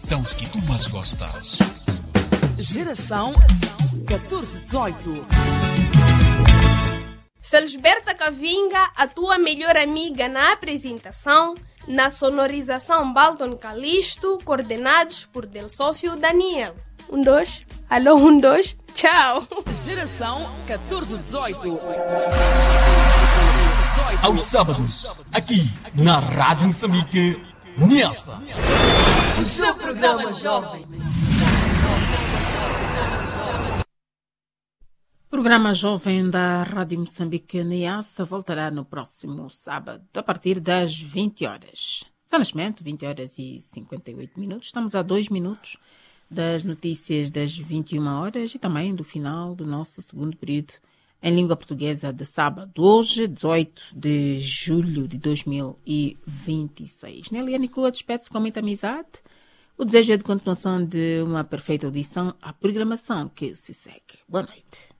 são os que tu mais gostas. Geração 1418. Felisberta Cavinga, a tua melhor amiga na apresentação, na sonorização Balton Calisto, coordenados por Delsófio Daniel. 1, 2, alô, 1, 2, tchau. Geração 1418. Aos sábados, aqui na Rádio Moçambique, Niassa. O seu programa jovem. O programa jovem da Rádio Moçambique Niassa voltará no próximo sábado, a partir das 20 horas. São neste momento, 20 horas e 58 minutos. Estamos a 2 minutos das notícias das 21 horas e também do final do nosso segundo período em língua portuguesa de sábado, hoje, 18 de julho de 2026. Nélia Nicola despede-se com muita amizade. O desejo é de continuação de uma perfeita audição à programação que se segue. Boa noite.